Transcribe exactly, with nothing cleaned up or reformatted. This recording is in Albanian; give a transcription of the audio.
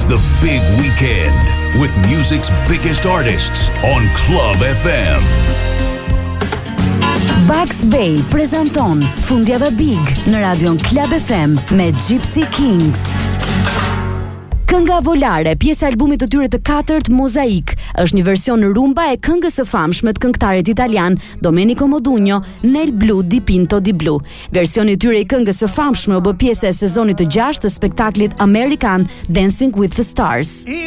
the big weekend with music's biggest artists on Club F M. Bugs Bay prezanton Fundjava Big në radion Club F M me Gypsy Kings. Kënga Volare, pjesë e albumit të tyre të katërt Mozaik, është një version rumba e këngës së famshme të këngëtarit italian Domenico Modugno, Nel Blu di Pinto di Blu. Versioni i tyre i këngës së famshme u bë pjesë e sezonit të gjashtë të spektaklit amerikan Dancing with the Stars.